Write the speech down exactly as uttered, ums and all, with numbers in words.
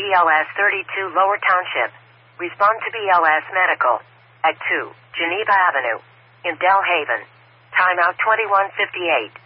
B L S thirty-two Lower Township. Respond to B L S Medical at two Geneva Avenue in Delhaven. Timeout twenty-one fifty-eight.